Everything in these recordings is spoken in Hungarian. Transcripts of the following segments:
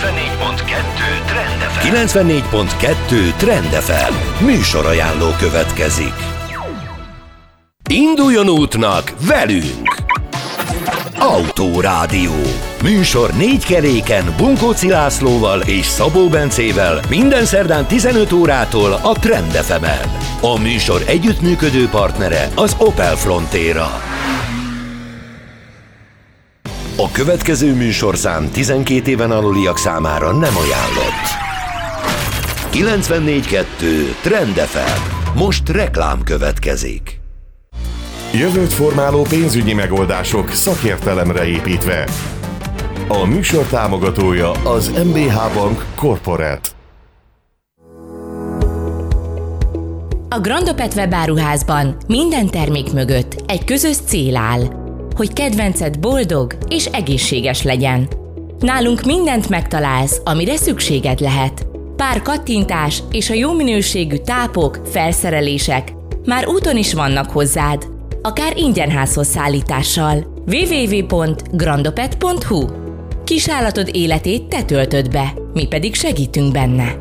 Trend FM. 94.2 Trend FM. Műsorajánló következik. Induljon útnak velünk! Autórádió. Műsor 4 keréken Bunkóci Lászlóval és Szabó Bencével minden szerdán 15 órától a Trend FM-en. A műsor együttműködő partnere az Opel Frontera. A következő műsorszám 12 éven aluliak számára nem ajánlott. 94.2 Trend FM. Most reklám következik. Jövőt formáló pénzügyi megoldások szakértelemre építve. A műsor támogatója az MBH Bank Corporate. A Grandopet webáruházban minden termék mögött egy közös cél áll, hogy kedvenced boldog és egészséges legyen. Nálunk mindent megtalálsz, amire szükséged lehet. Pár kattintás és a jó minőségű tápok, felszerelések már úton is vannak hozzád, akár ingyenházhoz szállítással. www.grandopet.hu. Kisállatod életét te töltöd be, mi pedig segítünk benne.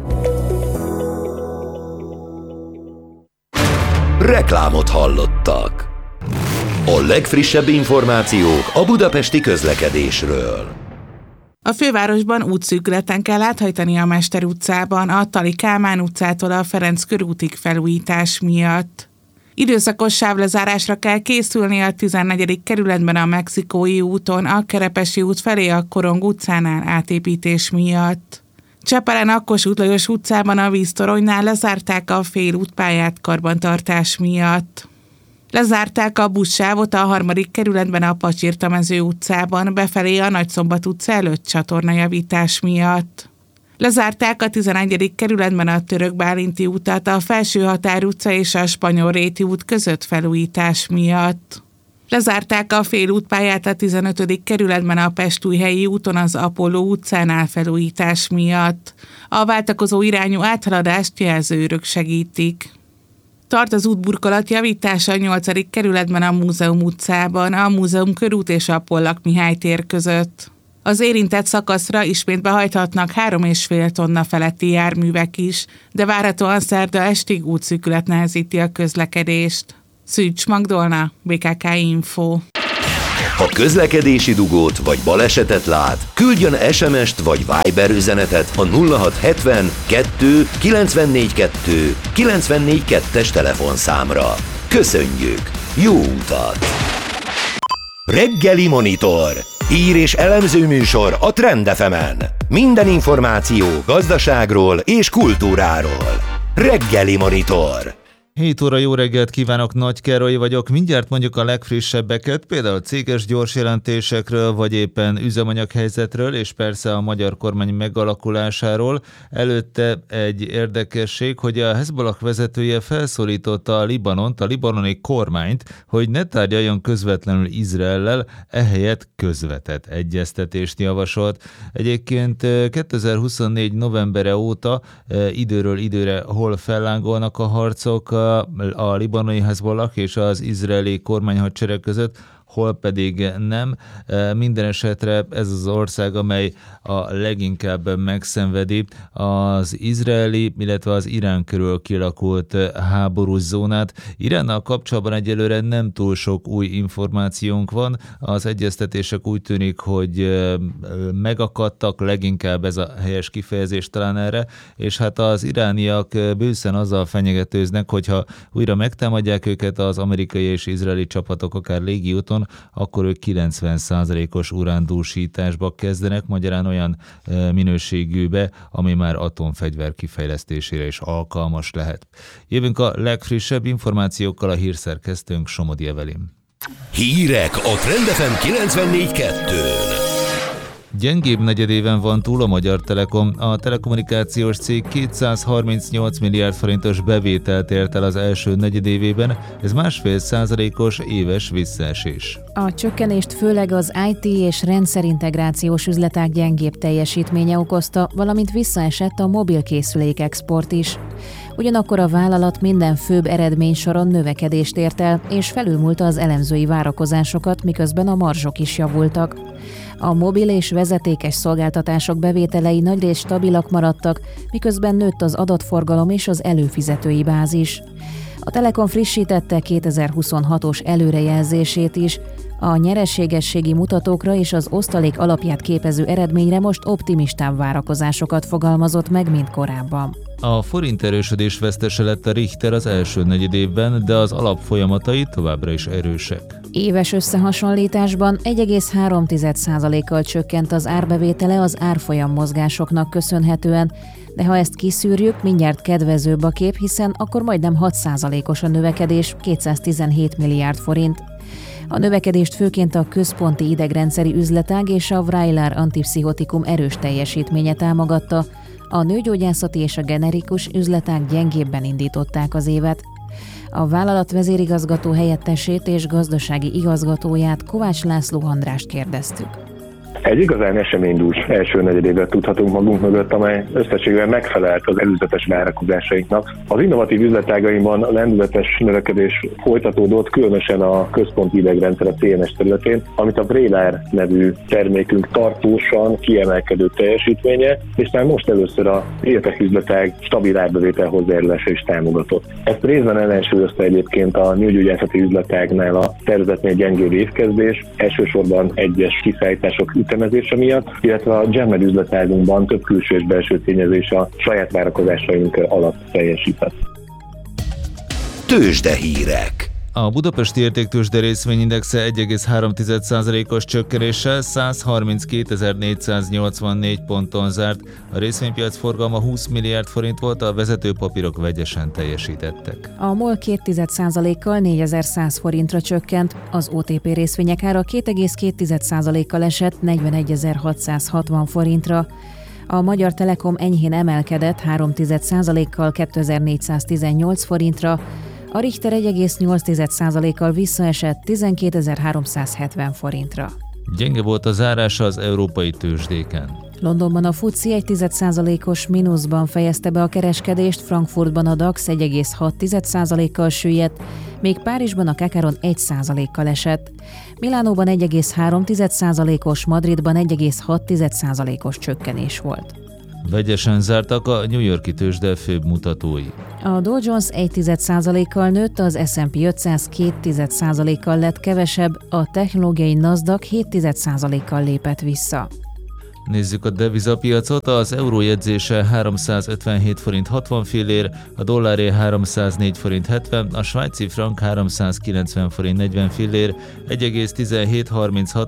Reklámot hallottak. A legfrissebb információk a budapesti közlekedésről. A fővárosban útszűkületen kell áthajtani a Mester utcában, a Tali Kálmán utcától a Ferenc körútig felújítás miatt. Időszakos sávlezárásra kell készülni a 14. kerületben a Mexikói úton, a Kerepesi út felé a Korong utcánál átépítés miatt. Csepelen a Kossuth Lajos utcában a víztoronynál lezárták a félútpályát karbantartás miatt. Lezárták a buszsávot a 3. kerületben a Pacsirtamező utcában, befelé a Nagyszombat utca előtt csatornajavítás miatt. Lezárták a 11. kerületben a Török Bálinti utat a Felsőhatár utca és a Spanyolréti út között felújítás miatt. Lezárták a félútpályát a 15. kerületben a Pestújhelyi úton az Apolló utcánál felújítás miatt. A váltakozó irányú áthaladást jelzőőrök segítik. Tart az útburkolat javítása a 8. kerületben a Múzeum utcában, a Múzeum körút és a Pollak Mihály tér között. Az érintett szakaszra ismét behajthatnak 3,5 tonna feletti járművek is, de várhatóan szerda estig útszűkület nehezíti a közlekedést. Szűcs Magdolna, BKK Info. Ha közlekedési dugót vagy balesetet lát, küldjön SMS-t vagy Viber üzenetet a 0670 2 94 2 94 2-es telefonszámra. Köszönjük! Jó utat! Reggeli Monitor. Hír és elemző műsor a Trend FM-en. Minden információ gazdaságról és kultúráról. Reggeli Monitor. 7 óra, jó reggelt kívánok, Nagy Károly vagyok. Mindjárt mondjuk a legfrissebbeket, például céges gyors jelentésekről, vagy éppen üzemanyaghelyzetről, és persze a magyar kormány megalakulásáról. Előtte egy érdekesség, hogy a Hezbollah vezetője felszólította a Libanont, a libanoni kormányt, hogy ne tárgyaljon közvetlenül Izraellel, ehelyett közvetett egyeztetést javasolt. Egyébként 2024 novembere óta időről időre hol fellángolnak a harcok a libanoni Hezbollah és az izraeli kormányhadsereg között, hol pedig nem. Minden esetre ez az ország, amely a leginkább megszenvedi az izraeli, illetve az Irán körül kialakult háborús zónát. Iránnal kapcsolatban egyelőre nem túl sok új információnk van. Az egyeztetések úgy tűnik, hogy megakadtak, leginkább ez a helyes kifejezés talán erre, és hát az irániak bőszen azzal fenyegetőznek, hogyha újra megtámadják őket az amerikai és izraeli csapatok, akár légiúton, akkor ők 90%-os urándúsításba kezdenek, magyarán olyan minőségűbe, ami már atomfegyver kifejlesztésére is alkalmas lehet. Jövünk a legfrissebb információkkal a hírszerkesztőnk Somodi Evelin. Hírek a Trend FM 94.2-n. Gyengébb negyedéven van túl a Magyar Telekom. A telekommunikációs cég 238 milliárd forintos bevételt ért el az első negyedévében, ez 1,5%-os éves visszaesés. A csökkenést főleg az IT és rendszerintegrációs üzletek gyengébb teljesítménye okozta, valamint visszaesett a mobilkészülék export is. Ugyanakkor a vállalat minden főbb eredménysoron növekedést ért el, és felülmúlta az elemzői várakozásokat, miközben a marzsok is javultak. A mobil és vezetékes szolgáltatások bevételei nagyrészt stabilak maradtak, miközben nőtt az adatforgalom és az előfizetői bázis. A Telekom frissítette 2026-os előrejelzését is. A nyereségességi mutatókra és az osztalék alapját képező eredményre most optimistább várakozásokat fogalmazott meg, mint korábban. A forint erősödés vesztese lett a Richter az első negyedévben, de az alapfolyamatai továbbra is erősek. Éves összehasonlításban 1,3%-kal csökkent az árbevétele az árfolyam mozgásoknak köszönhetően, de ha ezt kiszűrjük, mindjárt kedvezőbb a kép, hiszen akkor majdnem 6%-os a növekedés, 217 milliárd forint. A növekedést főként a központi idegrendszeri üzletág és a Vraylar antipszichotikum erős teljesítménye támogatta, a nőgyógyászati és a generikus üzletág gyengébben indították az évet. A vállalat vezérigazgató helyettesét és gazdasági igazgatóját, Kovács László Andrást kérdeztük. Egy igazán eseménydús első negyedévet tudhatunk magunk mögött, amely összességében megfelelt az előzetes várakozásainknak. Az innovatív üzletágainkban a lendületes növekedés folytatódott, különösen a központi idegrendszer a CNS területén, amit a Vraylar nevű termékünk tartósan kiemelkedő teljesítménye, és már most először a biotech üzletág stabil árbevétel hozzájárulása is támogatott. Ezt részben ellensúlyozta egyébként a nőgyógyászati üzletágnál a tervezetnél gyengébb évkezdés, elsősorban egyes kiszállítások ütemezése miatt, illetve a Genmed üzletágunkban több külső és belső tényezés a saját várakozásaink alatt teljesített. Tőzsdehírek. A budapesti értéktőzsde részvényindexe 1,3%-os csökkenéssel 132.484 ponton zárt. A részvénypiac forgalma 20 milliárd forint volt, a vezető papírok vegyesen teljesítettek. A MOL 2,2%-kal 4100 forintra csökkent, az OTP részvények ára 2,2%-kal esett 41.660 forintra. A Magyar Telekom enyhén emelkedett 3,1%-kal 2418 forintra, a Richter 1,8%-kal visszaesett 12.370 forintra. Gyenge volt a zárása az európai tőzsdéken. Londonban a FTSE 1,1%-os mínuszban fejezte be a kereskedést, Frankfurtban a DAX 1,6%-kal süllyedt, még Párizsban a Kakaron 1%-kal esett. Milánóban 1,3%-os, Madridban 1,6%-os csökkenés volt. Vegyesen zártak a New York-i tőzsde főbb mutatói. A Dow Jones 1,1%-kal nőtt, az S&P 500 2,1%-kal lett kevesebb, a technológiai NASDAQ 7,1%-kal lépett vissza. Nézzük a devizapiacot, az euró jegyzése 357 forint 60 fillér, a dolláré 304 forint 70, a svájci frank 390 forint 40 fillér, 1,1736